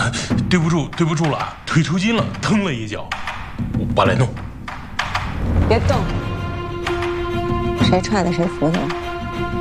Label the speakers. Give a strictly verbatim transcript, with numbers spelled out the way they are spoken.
Speaker 1: 啊，对不住，对不住了，腿抽筋了，蹬了一脚，我来弄。
Speaker 2: 别动，谁踹的谁服去了。